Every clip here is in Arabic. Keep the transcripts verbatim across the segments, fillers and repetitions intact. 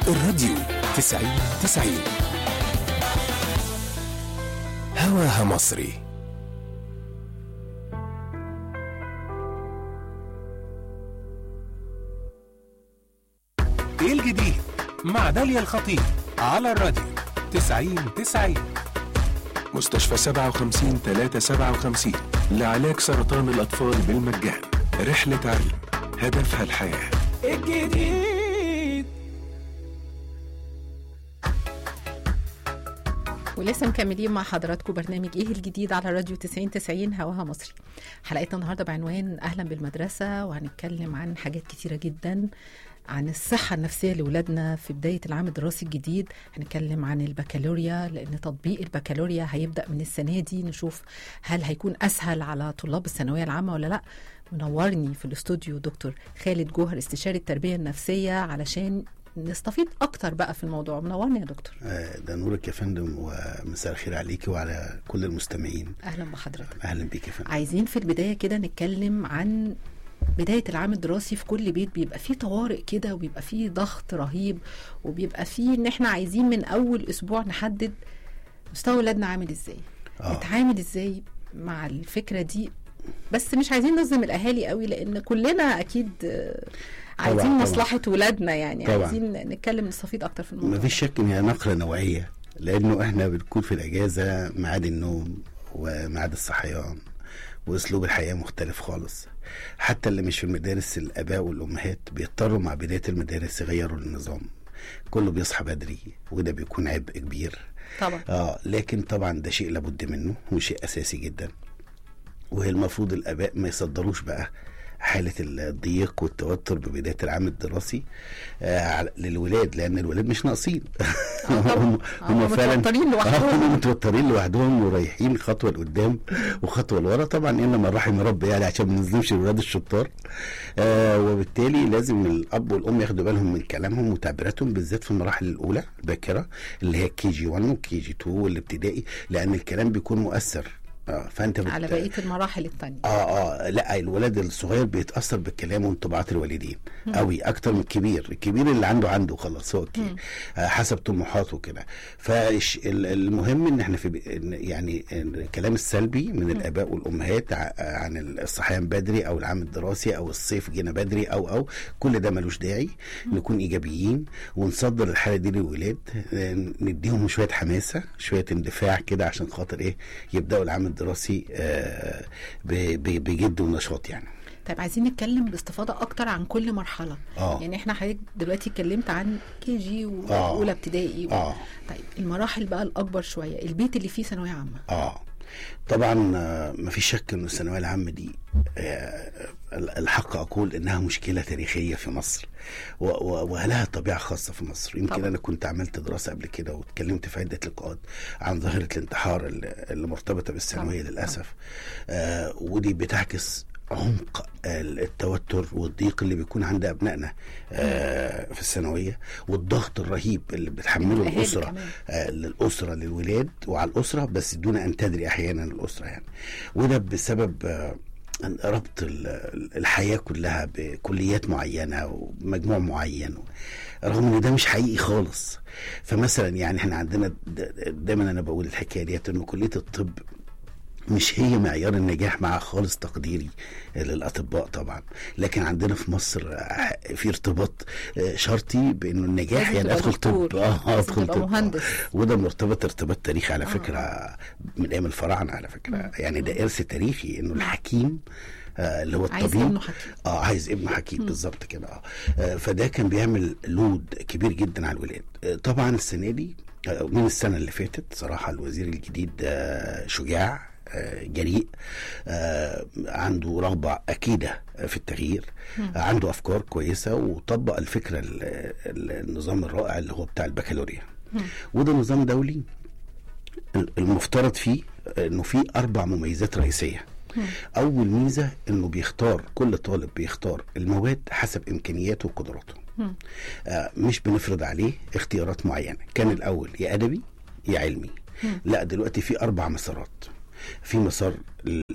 الراديو تسعين تسعين هواها مصري. ايه الجديد مع داليا الخطيب على الراديو تسعين تسعين. مستشفى سبعة وخمسين ثلاثة سبعة وخمسين لعلاج سرطان الأطفال بالمجان. رحلة علم هدفها الحياة. الجديد. ولسه مكملين مع حضراتكم برنامج ايه الجديد على راديو تسعين تسعين هواها مصري. حلقتنا النهارده بعنوان اهلا بالمدرسه، وهنتكلم عن حاجات كتيره جدا، عن الصحة النفسية لأولادنا في بداية العام الدراسي الجديد. هنتكلم عن البكالوريا، لأن تطبيق البكالوريا هيبدأ من السنة دي، نشوف هل هيكون أسهل على طلاب الثانوية العامة ولا لأ. منورني في الاستوديو دكتور خالد جوهر، استشاري التربية النفسية، علشان نستفيد أكتر بقى في الموضوع. منورني يا دكتور. ده نورك يا فندم، ومساء الخير عليكي وعلى كل المستمعين. أهلا بحضرتك. أهلا بيك يا فندم. عايزين في البداية كده نتكلم عن بداية العام الدراسي. في كل بيت بيبقى فيه طوارئ كده، وبيبقى فيه ضغط رهيب، وبيبقى فيه ان احنا عايزين من اول اسبوع نحدد مستوى ولادنا عامل ازاي، آه. نتعامل ازاي مع الفكرة دي. بس مش عايزين نظلم الاهالي قوي، لان كلنا اكيد عايزين طبعًا مصلحة طبعًا. ولادنا يعني طبعًا. عايزين نتكلم نستفيد اكتر في الموضوع. مفيش شك ان هي نقلة نوعية، لانه احنا بنكون في الاجازة ميعاد النوم وميعاد الصحيان واسلوب الحياة مختلف خالص. حتى اللي مش في المدارس، الاباء والامهات بيضطروا مع بداية المدارس يغيروا النظام، كله بيصحى بدري، وده بيكون عبء كبير طبعا. اه لكن طبعا ده شيء لابد منه وشيء اساسي جدا، وهي المفروض الاباء ما يصدروش بقى حالة الضيق والتوتر ببداية العام الدراسي آه للولاد، لأن الولاد مش ناقصين. هم, هم فعلا متوترين لوحدهم هم متوترين لوحدهم ورايحين خطوة لقدام وخطوة لورا، طبعا إنما الرحم ربي يعني، عشان ما نظلمش الولاد الشطار. آه وبالتالي لازم الأب والأم ياخدوا بالهم من كلامهم وتعبيراتهم، بالذات في المراحل الأولى الباكرة اللي هي كي جي واحد وكي جي اتنين والابتدائي، لأن الكلام بيكون مؤثر اه فانت بت... على بقيه المراحل الثانيه. اه اه لا، الولد الصغير بيتاثر بالكلام وانطباعات الوالدين قوي اكتر من الكبير. الكبير اللي عنده عنده خلاص هو آه حسب طموحاته كده. فالمهم ان احنا في يعني الكلام السلبي من الاباء والامهات عن الصحيان بدري او العام الدراسي او الصيف جينا بدري او او كل ده ملوش داعي. مم. نكون ايجابيين ونصدر الحاله دي للولاد، نديهم شويه حماسه شويه اندفاع كده، عشان خاطر ايه يبداوا العام الدراسي آه بجد ونشاط يعني. طيب عايزين نتكلم باستفاضه اكتر عن كل مرحله. آه. يعني احنا حضرتك دلوقتي اتكلمت عن كي جي واولى ابتدائي. آه. طيب المراحل بقى الاكبر شويه، البيت اللي فيه ثانويه عامه. اه طبعا آه مفيش شك انه الثانويه العامه دي آه الحق اقول انها مشكله تاريخيه في مصر، ولها طبيعه خاصه في مصر. يمكن طبعا. انا كنت عملت دراسه قبل كده واتكلمت في عده لقاءات عن ظاهره الانتحار اللي مرتبطه بالثانويه للاسف. آه ودي بتعكس عمق التوتر والضيق اللي بيكون عند ابنائنا آه في الثانويه، والضغط الرهيب اللي بتحمله الاسره آه للاسره للولاد وعلى الاسره، بس دون ان تدري احيانا الاسره يعني. وده بسبب آه ربط الحياه كلها بكليات معينه ومجموع معين، رغم ان ده مش حقيقي خالص. فمثلا يعني احنا عندنا دايما انا بقول الحكايه ديت، انه كليه الطب مش هي معيار النجاح مع خالص تقديري للأطباء طبعا، لكن عندنا في مصر في ارتباط شرطي بأنه النجاح يعني أدخل طب اه أدخل طب مهندس. وده مرتبط ارتباط تاريخي على فكرة آه. من أيام الفراعنة على فكرة. مم. يعني ده إرث تاريخي، إنه الحكيم آه اللي هو الطبيب عايز ابنه حكيم. اه عايز ابنه حكيم بالظبط كده. اه, آه فده كان بيعمل لود كبير جدا على الولاد. آه طبعا السنة دي آه من السنة اللي فاتت صراحة الوزير الجديد آه شجاع آه جريء، آه عنده رغبة أكيدة في التغيير، آه عنده أفكار كويسة، وطبق الفكرة النظام الرائع اللي هو بتاع البكالوريا. وده نظام دولي المفترض فيه أنه فيه أربع مميزات رئيسية. أول ميزة أنه بيختار كل طالب بيختار المواد حسب إمكانياته وقدراته، آه مش بنفرض عليه اختيارات معينة. كان الأول يا أدبي يا علمي، لا دلوقتي في أربع مسارات. في مسار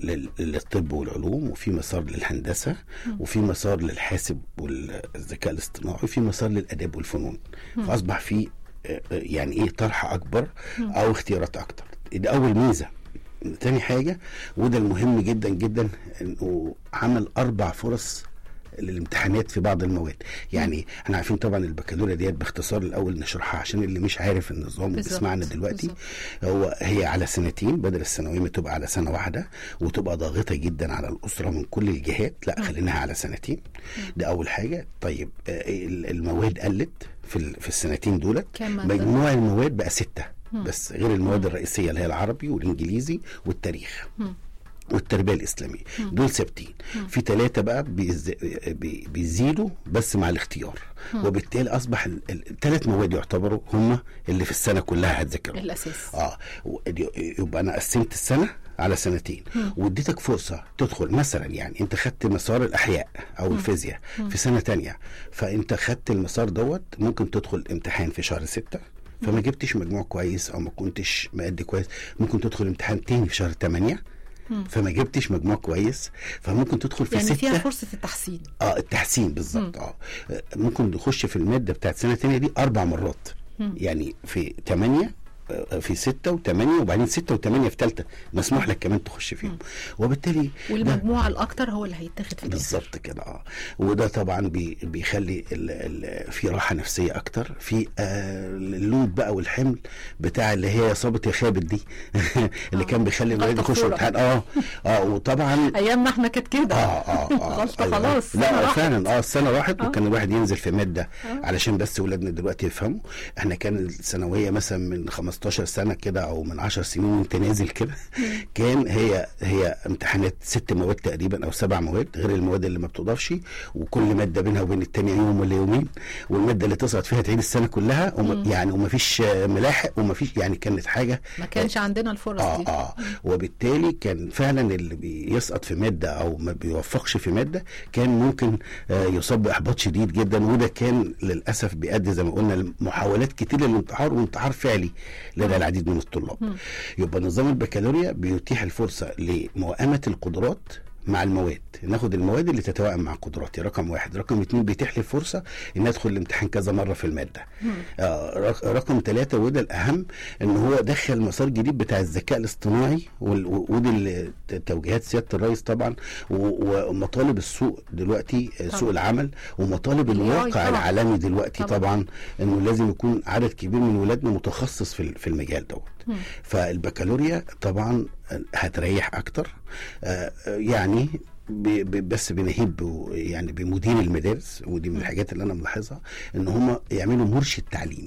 لل- للطب والعلوم، وفي مسار للهندسه، وفي مسار للحاسب والذكاء الاصطناعي، وفي مسار للاداب والفنون. فاصبح في آه، يعني ايه طرح اكبر او اختيارات اكتر. ده اول ميزه. تاني حاجه وده المهم جدا جدا، انه عمل اربع فرص للامتحانات في بعض المواد. يعني احنا عارفين طبعا البكالوريا ديت باختصار الاول نشرحها عشان اللي مش عارف النظام بالظبط، بيسمعنا دلوقتي. بالظبط. هو هي على سنتين بدل الثانويه ما تبقى على سنه واحده، وتبقى ضاغطه جدا على الاسره من كل الجهات. لا خليناها على سنتين. ده اول حاجه. طيب آه، ال- المواد قلت في ال- في السنتين دولت. كام مادة؟ مجموع المواد بقى سته بس، غير المواد الرئيسيه اللي هي العربي والانجليزي والتاريخ والتربيه الاسلاميه. دول ثابتين. في ثلاثه بقى بيز... بي- بيزيدوا بس مع الاختيار. وبالتالي اصبح الثلاث مواد يعتبروا هم اللي في السنه كلها هتذاكرهم. الاساس. اه و- يبقى انا قسمت السنه على سنتين، واديتك فرصه تدخل. مثلا يعني انت خدت مسار الاحياء او الفيزياء في سنه تانية، فانت خدت المسار دوت، ممكن تدخل امتحان في شهر ستة، فما جبتش مجموع كويس او ما كنتش مادي كويس، ممكن تدخل امتحان تاني في شهر تمانية، فما جبتش مجموع كويس، فممكن تدخل في يعني ستة. فيها فرصة التحسين. اه التحسين بالظبط. اه ممكن تخش في الماده بتاعت سنه تانية دي اربع مرات. يعني في تمانية، آه، في ستة وثمانية، وبعدين ستة وثمانية في ثالثة، مسموح لك كمان تخش فيهم. وبالتالي ده- والمجموع الاكتر هو اللي هيتاخد في الاخر. بالظبط كده. اه وده طبعا بي بيخلي ال ال في راحه نفسيه اكتر، في آه اللود بقى والحمل بتاع اللي هي اصابه يا خابت دي اللي آه. كان بيخلي الولاد غلطة يخشوا فورة. امتحان. اه اه وطبعا ايام ما احنا كانت كده. اه اه اه غلطة أيوة. خلاص، سنة لا راحت. فعلا اه السنه راحت. آه. وكان الواحد ينزل في ماده آه. علشان بس ولادنا دلوقتي يفهموا. احنا كان الثانويه مثلا من خمستاشر سنه كده او من عشر سنين وانت نازل كده، كان هي هي امتحانات ست مواد تقريبا او سبع مواد، غير المواد اللي ما بتضافش، وكل ماده بينها وبين التانية يوم ولا يومين، والماده اللي تسقط فيها تعيد السنه كلها. وما يعني وما فيش ملاحق وما فيش، يعني كانت حاجه ما كانش عندنا الفرص اه دي. اه وبالتالي كان فعلا اللي بيسقط في ماده او ما بيوفقش في ماده كان ممكن آه يصاب باحباط شديد جدا. وده كان للاسف بيؤدي زي ما قلنا لمحاولات كتير للانتحار، وانتحار فعلي لدى العديد من الطلاب. يبقى نظام البكالوريا بيتيح الفرصه لموائمه القدرات مع المواد. ناخد المواد اللي تتوائم مع قدراتي، رقم واحد. رقم اتنين بيتيح لي فرصه ان ادخل الامتحان كذا مره في الماده. آه رق- رقم ثلاثة وده الاهم، ان هو دخل مسار جديد بتاع الذكاء الاصطناعي، وال- و- ودي ال- توجيهات سياده الرئيس طبعا، و- ومطالب السوق دلوقتي، آه، سوق العمل، ومطالب ال إيه آي الواقع طبعاً. العالمي دلوقتي طبعاً. طبعا, انه لازم يكون عدد كبير من ولادنا متخصص في ال- في المجال دوت. فالبكالوريا طبعا هتريح اكتر. آه، يعني ب- ب- بس بنهيب ب- يعني بمدير المدارس، ودي من الحاجات اللي انا ملاحظها، ان هم يعملوا مرشد تعليمي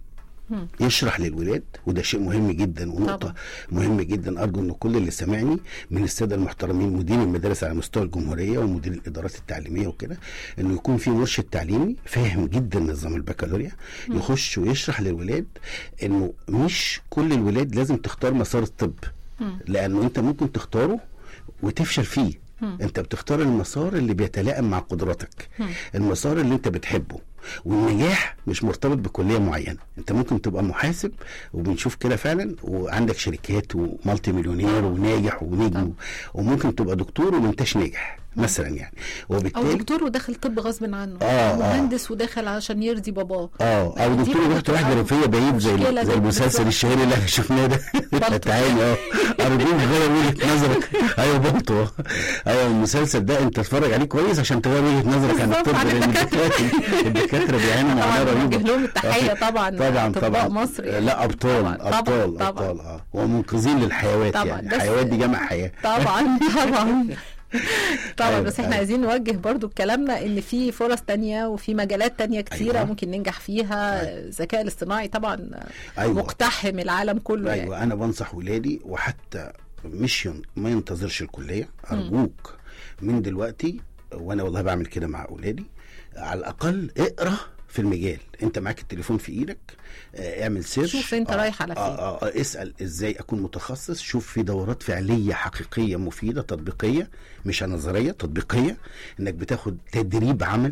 يشرح للولاد. وده شيء مهم جدا ونقطة طبعا. مهم جدا. أرجو أن كل اللي سمعني من السادة المحترمين، مدير المدارس على مستوى الجمهورية ومدير الإدارات التعليمية وكده، أنه يكون في مرشد تعليمي فاهم جدا نظام البكالوريا، يخش ويشرح للولاد أنه مش كل الولاد لازم تختار مسار الطب، لأنه أنت ممكن تختاره وتفشل فيه. انت بتختار المسار اللي بيتلائم مع قدراتك، المسار اللي انت بتحبه. والنجاح مش مرتبط بكليه معينه. انت ممكن تبقى محاسب، وبنشوف كده فعلا، وعندك شركات ومالتي مليونير وناجح ونجم، وممكن تبقى دكتور وما انتش ناجح مثلا يعني. او وبالتالي دكتور وداخل طب غصب عنه، آه، أو آه. مهندس وداخل عشان يرضي باباه. اه او دي دكتور برضه رحت واحده بتبقى رفيه بعيد زي مشكلة زي دي. المسلسل بالظبط. الشهير اللي احنا شفناه ده. بلطو. تعالي اه ارجوك غير وجهه نظرك. ايوه بلطو. ايوه المسلسل ده انت اتفرج عليه كويس عشان تغير وجهه نظرك عن بالظبط، الطب، عن لان الدكاترة. الدكاتره الدكاتره بيعانوا معاناه طبعا رهيبه. نوجه لهم التحية طبعا. طبعا أطباء طبعا مصر يعني. لا ابطال طبعاً، طبعاً، ابطال طبعاً. ابطال اه ومنقذين للحيوات. طبعاً، يعني بس- الحيوات دي جمع حياه. طبعا طبعا طبعا. أيوة، بس احنا أيوة. عايزين نوجه برضو كلامنا ان في فرص تانية وفي مجالات تانية كتيرة أيوة. ممكن ننجح فيها. الذكاء الاصطناعي طبعا أيوة. مقتحم العالم كله. ايوه يعني انا بنصح ولادي، وحتى مش ين- ما ينتظرش الكليه، ارجوك من دلوقتي، وانا والله بعمل كده مع اولادي، على الاقل اقرا في المجال. انت معاك التليفون في ايدك، اه اعمل سيرش، شوف انت رايح على فين. آه آه آه اسال ازاي اكون متخصص. شوف في دورات فعليه حقيقيه مفيده تطبيقيه، مش نظريه، تطبيقيه، انك بتاخد تدريب عملي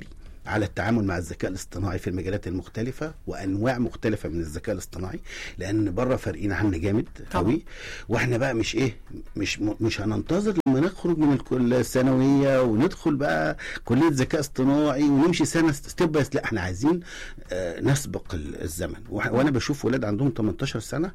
على التعامل مع الذكاء الاصطناعي في المجالات المختلفة وأنواع مختلفة من الذكاء الاصطناعي، لأن بره فارقين عنا جامد قوي. واحنا بقى مش ايه مش مش هننتظر لما نخرج من الثانوية وندخل بقى كلية ذكاء اصطناعي ونمشي سنة ستيب باي، لا احنا عايزين آه نسبق الزمن. وانا بشوف ولاد عندهم تمنتاشر سنة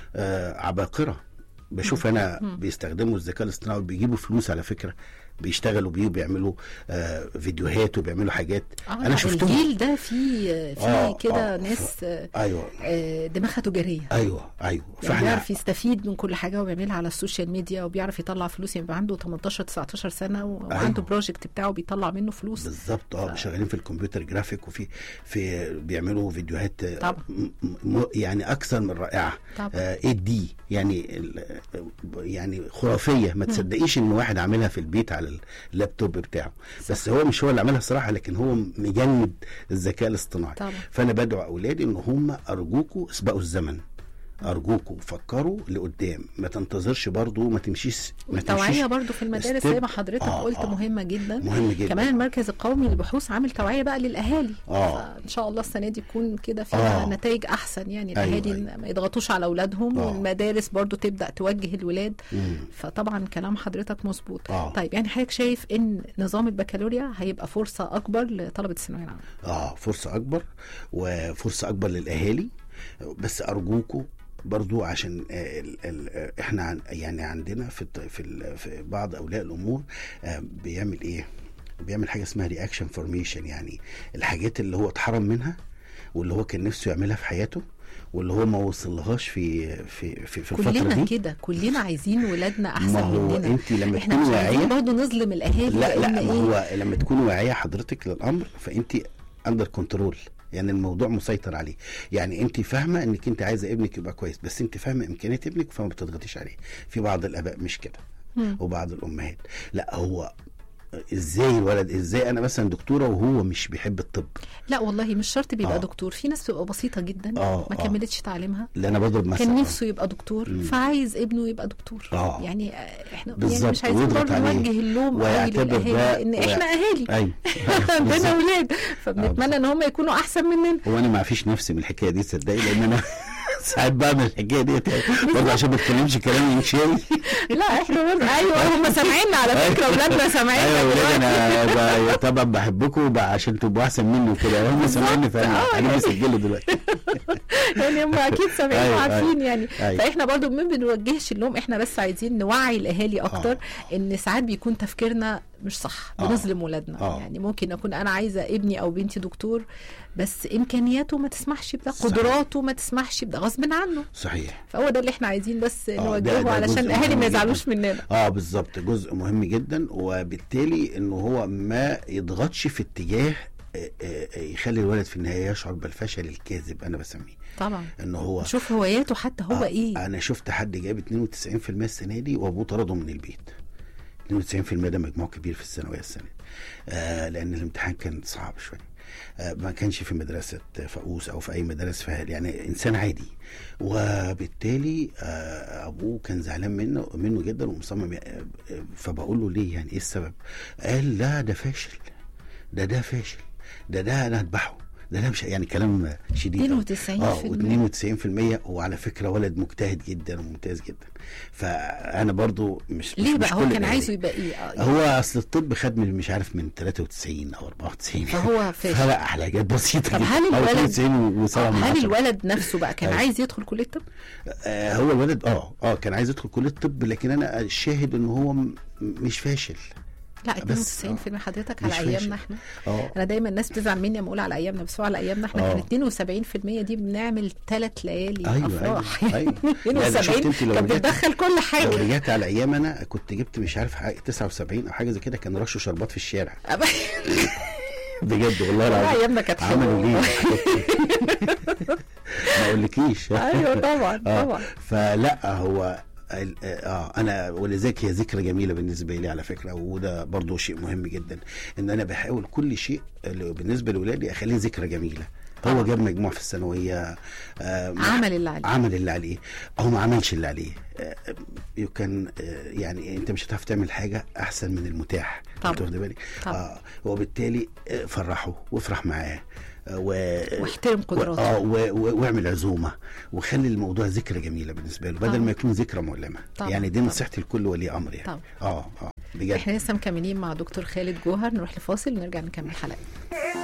آه عباقرة، بشوف انا بيستخدموا الذكاء الاصطناعي وبيجيبوا فلوس على فكرة، بيشتغلوا بيه وبيعملوا آه فيديوهات وبيعملوا حاجات. آه انا شفتهم. الجيل ده في في آه كده آه ناس آه ايوه آه دماغها تجاريه. ايوه ايوه يعني بيعرف يستفيد من كل حاجه وبيعملها على السوشيال ميديا وبيعرف يطلع فلوس. يبقى يعني عنده تمنتاشر تسعتاشر سنه وعنده أيوة. بروجكت بتاعه بيطلع منه فلوس بالظبط. اه ف... شغالين في الكمبيوتر جرافيك وفي في بيعملوا فيديوهات طبعا. م... يعني اكثر من رائعه. آه ايه دي يعني ال... يعني خرافيه، ما تصدقيش ان واحد عاملها في البيت على اللابتوب بتاعه. صح. بس هو مش هو اللي عملها صراحه، لكن هو مجند الذكاء الاصطناعي. طبعا. فانا بدعو اولادي ان هم ارجوكوا اسبقوا الزمن، ارجوكوا فكروا لقدام، ما تنتظرش برضو، ما تمشيش ما التوعيه برضو في المدارس زي ما حضرتك آه قلت آه مهمه جدا. مهم جدا. كمان المركز القومي للبحوث عامل توعيه بقى للاهالي. آه. فان شاء الله السنه دي يكون كده فيها آه نتائج احسن، يعني الاهالي أيوة أيوة. ما يضغطوش على اولادهم. آه. والمدارس برضو تبدا توجه الولاد. مم. فطبعا كلام حضرتك مظبوط. آه. طيب يعني حضرتك شايف ان نظام البكالوريا هيبقى فرصه اكبر لطلبه الثانويه العامه؟ اه فرصه اكبر، وفرصه اكبر للاهالي. بس ارجوكوا برضو عشان ال ال احنا عن يعني عندنا في في, في بعض اولياء الامور بيعمل ايه بيعمل حاجه اسمها رياكشن فورميشن، يعني الحاجات اللي هو اتحرم منها واللي هو كان نفسه يعملها في حياته واللي هو ما وصلهاش في في في, في الفتره دي. كلنا كده، كلنا عايزين ولادنا احسن ما هو مننا. انت لما احنا مش عايزين برضه نظلم الاهالي. لا لا ما هو لما تكوني واعيه حضرتك للامر فانت اندر كنترول، يعني الموضوع مسيطر عليه. يعني انت فاهمه انك انت عايزه ابنك يبقى كويس، بس انت فاهمه امكانيات ابنك فما بتضغطيش عليه. في بعض الاباء مش كده وبعض الامهات لا، هو ازاي الولد ازاي انا مثلا دكتوره وهو مش بيحب الطب. لا والله مش شرط بيبقى آه. دكتور. في ناس بتبقى بسيطه جدا آه. ما كملتش تعليمها. لا انا بضرب مثلا كان نفسه يبقى دكتور مم. فعايز ابنه يبقى دكتور. آه. يعني احنا يعني مش عايزين برضه نوجه اللوم قوي للاهالي ان احنا اهالي ايوه عندنا اولاد فبنتمنى ان هم يكونوا احسن مننا. وانا ما فيش نفسي من الحكايه دي تصدقي، لان انا ساعات بعمل الحكايه دي برضه عشان ما تتكلمش كلام ينشاوي. لا احنا برضه ايوه هم سامعيننا على فكره، اولادنا سامعيننا. ايوه ولاد انا طبعا بحبكم عشان تبقوا احسن مني وكده، هم سامعيني فعلا انا بسجله دلوقتي. يعني هم اكيد سامعين وعارفين يعني. فاحنا برضه ما بنوجهش اللوم، احنا بس عايزين نوعي الاهالي اكتر ان ساعات بيكون تفكيرنا مش صح، بنظلم ولادنا. يعني ممكن اكون انا عايزه ابني او بنتي دكتور بس امكانياته ما تسمحش بده، قدراته ما تسمحش بده، غصب عنه. صحيح. فهو ده اللي احنا عايزين بس نوجهه علشان الاهالي ما يزعلوش مننا. اه بالظبط، جزء مهم جدا، وبالتالي انه هو ما يضغطش في اتجاه يخلي الولد في النهايه يشعر بالفشل الكاذب انا بسميه. طبعا انه هو شوف هواياته حتى هو آه ايه. انا شفت حد جايب اتنين وتسعين في المية السنه دي وابوه طرده من البيت. اتنين وتسعين في المية ده مجموع كبير في الثانويه السنه دي. آه لان الامتحان كان صعب شويه. آه ما كانش في مدرسه فؤوس او في اي مدرسه فهل، يعني انسان عادي، وبالتالي آه ابوه كان زعلان منه منه جدا ومصمم. آه فبقول له ليه يعني ايه السبب؟ قال لا ده فاشل، ده ده فاشل، ده ده انا هذبحه، ده لا مش يعني كلام شديد. اتنين وتسعين اه اتنين وتسعين في المية وعلى فكره ولد مجتهد جدا وممتاز جدا. فانا برضو مش ليه مش بقى هو كان عايزه يبقى ايه؟ آه هو اصل الطب خد من مش عارف من تلاتة وتسعين او اربعة وتسعين فهو فاشل. فرق حاجات بسيطه. طب هل الولد هل الولد نفسه بقى كان عايز يدخل كليه الطب؟ آه هو الولد اه اه كان عايز يدخل كليه الطب، لكن انا الشاهد ان هو م- مش فاشل. لا اتنين وتسعين في المية حضرتك على ايامنا احنا. أوه. انا دايما الناس بتزعل مني لما اقول على ايامنا، بس هو على ايامنا احنا كان اتنين وسبعين في المية دي بنعمل ثلاث ليالي أيوة افراح. ايوه ايوه اتنين وسبعين كانت بتدخل كل حاجه. لو رجعت على ايام انا كنت جبت مش عارف حاجه تسعة وسبعين او حاجه زي كده، كان رشوا شربات في الشارع. بجد والله العظيم ايامنا كانت عملوا ليه ما اقولكيش. ايوه طبعا طبعا. فلا هو اه انا ولذلك هي ذكرى جميله بالنسبه لي على فكره، وده برضو شيء مهم جدا ان انا بحاول كل شيء بالنسبه لاولادي اخليه ذكرى جميله. هو جاب مجموع في الثانويه، آه عمل اللي عليه عمل اللي عليه هو ما عملش اللي عليه. آه يمكن آه يعني انت مش هتعرف تعمل حاجه احسن من المتاح، طبعا واخد بالك؟ آه وبالتالي آه فرحه وافرح معاه واحترم قدراته اه واعمل عزومه وخلي الموضوع ذكرى جميله بالنسبه له بدل طبعا. ما يكون ذكرى مؤلمه. يعني دي نصيحتي لكل ولي امر يعني. طبعا. اه اه بجد. احنا لسه مكملين مع دكتور خالد جوهر، نروح لفاصل ونرجع نكمل حلقه.